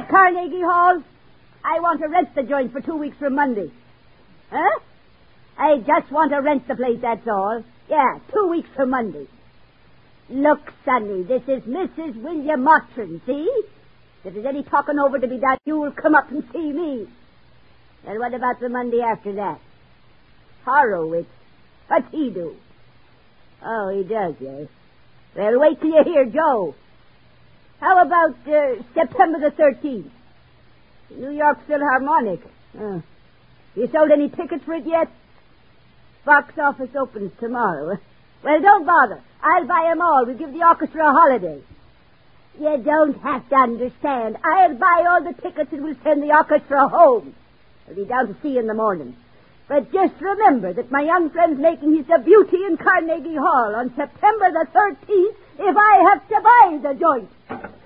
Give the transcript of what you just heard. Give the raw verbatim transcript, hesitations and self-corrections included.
at Carnegie Hall? I want to rent the joint for two weeks from Monday. Huh? I just want to rent the place, that's all. Yeah, two weeks from Monday. Look, Sonny, this is Missus William Mottram, see? If there's any talking over to be done, you'll come up and see me. And what about the Monday after that? Horowitz. What's he do? Oh, he does, yes. Well, wait till you hear Joe. How about uh, September the thirteenth? New York Philharmonic. Uh, you sold any tickets for it yet? Box office opens tomorrow. Well, don't bother. I'll buy 'em all. We'll give the orchestra a holiday. You don't have to understand. I'll buy all the tickets and we'll send the orchestra home. I'll be down to see you in the morning. But just remember that my young friend's making his debut in Carnegie Hall on September the thirteenth if I have to buy the joint.